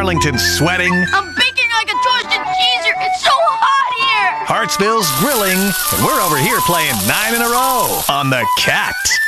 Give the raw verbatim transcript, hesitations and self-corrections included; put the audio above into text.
Arlington sweating. I'm baking like a toasted cheeser. It's so hot here. Hartsville's grilling. And we're over here playing nine in a row on the Cat.